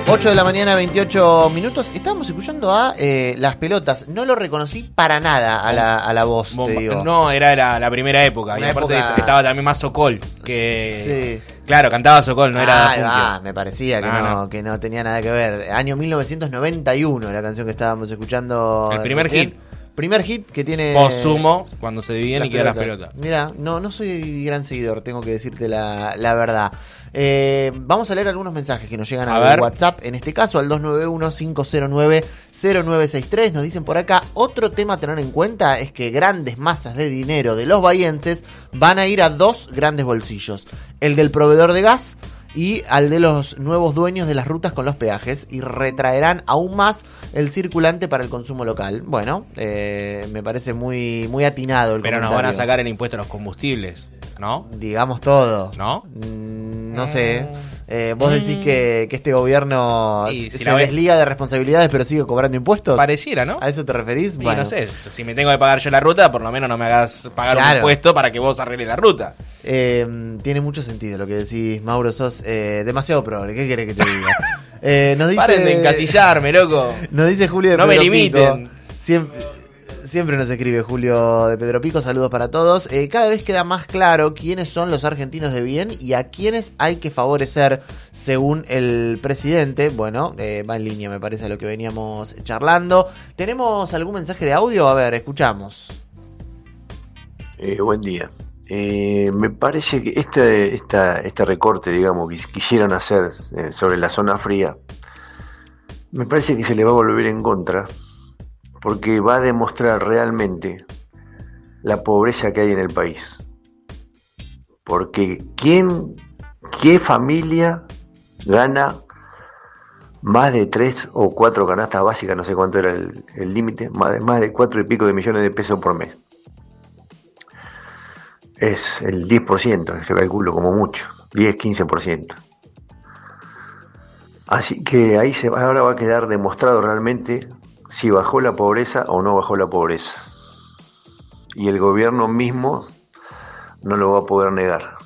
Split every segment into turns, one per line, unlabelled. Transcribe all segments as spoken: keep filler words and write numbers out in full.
ocho de la mañana, veintiocho minutos. Estábamos escuchando a eh, Las Pelotas. No lo reconocí para nada a la, a la voz,
Bomba.
te digo.
No, era la, la primera época.
Una
y aparte
época...
estaba también más Sokol. Que...
Sí.
Claro, cantaba Sokol, no era
ah,
Funkio.
ah, me parecía que
no,
no,
no.
que no tenía nada que ver. Año mil novecientos noventa y uno, la canción que estábamos escuchando.
El primer
recién.
hit.
Primer hit que tiene...
Póstumo, cuando se dividen y quedan las
pelotas.
pelotas.
Mira, no, no soy gran seguidor, tengo que decirte la, la verdad. Eh, vamos a leer algunos mensajes que nos llegan
A
al
ver.
WhatsApp, en este caso al dos nueve uno, cinco cero nueve, cero nueve seis tres. Nos dicen por acá, otro tema a tener en cuenta es que grandes masas de dinero de los bahienses van a ir a dos grandes bolsillos. El del proveedor de gas y al de los nuevos dueños de las rutas con los peajes, y retraerán aún más el circulante para el consumo local. Bueno, eh, me parece muy, muy atinado el
Pero nos
comentario.
van a sacar el impuesto a los combustibles, ¿no?
Digamos todo.
¿No?
Mm, no sé. Eh, vos decís que, que este gobierno
Y si
se
la ves-
desliga de responsabilidades pero sigue cobrando impuestos.
Pareciera, ¿no?
¿A eso te referís?
Y
Bueno,
no sé, si me tengo que pagar yo la ruta, por lo menos no me hagas pagar
Claro.
un impuesto para que vos arregles la ruta.
eh, tiene mucho sentido lo que decís, Mauro. Sos eh, demasiado progre. ¿Qué querés que te diga? Eh, nos dice,
Paren de encasillarme, loco.
Nos dice Julio de
No me
Pedro
limiten.
Pico. Siempre, siempre nos escribe Julio de Pedro Pico. Saludos para todos. Eh, cada vez queda más claro quiénes son los argentinos de bien y a quiénes hay que favorecer según el presidente. Bueno, eh, va en línea, me parece, a lo que veníamos charlando. ¿Tenemos algún mensaje de audio? A ver, escuchamos.
Eh, buen día. Eh, me parece que este, esta, este recorte, digamos, que quisieron hacer eh, sobre la zona fría, me parece que se le va a volver en contra, porque va a demostrar realmente la pobreza que hay en el país. Porque ¿quién, qué familia gana más de tres o cuatro canastas básicas? No sé cuánto era el el límite, más de, más de cuatro y pico de millones de pesos por mes. Es el diez por ciento, se calculo como mucho, diez a quince por ciento. Así que ahí se va, ahora va a quedar demostrado realmente si bajó la pobreza o no bajó la pobreza. Y el gobierno mismo no lo va a poder negar.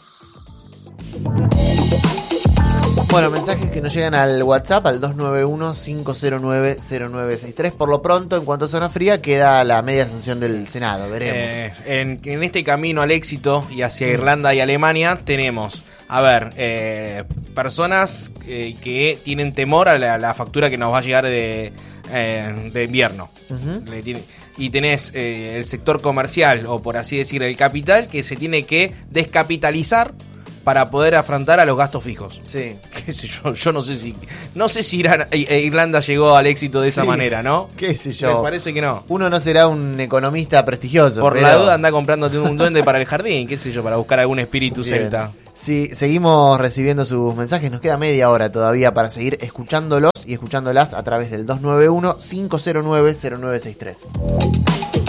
Bueno, mensajes que nos llegan al WhatsApp, al dos nueve uno, cinco cero nueve, cero nueve seis tres. Por lo pronto, en cuanto a zona fría, queda la media sanción del Senado, veremos.
Eh, en, en este camino al éxito y hacia Irlanda y Alemania tenemos, a ver, eh, personas eh, que tienen temor a la, la factura que nos va a llegar de, eh, de invierno.
Uh-huh.
Le tiene- y tenés eh, el sector comercial, o por así decir, el capital, que se tiene que descapitalizar para poder afrontar a los gastos fijos.
Sí.
¿Qué sé yo? Yo no sé si no sé si Irán- eh, Irlanda llegó al éxito de esa
Sí.
manera, ¿no?
¿Qué sé yo?
Me parece que no.
Uno no será un economista prestigioso.
Por
pero...
la duda anda comprándote un duende para el jardín, qué sé yo, para buscar algún espíritu
Bien.
celta.
Sí, seguimos recibiendo sus mensajes. Nos queda media hora todavía para seguir escuchándolos y escuchándolas a través del dos nueve uno, cinco cero nueve, cero nueve seis tres.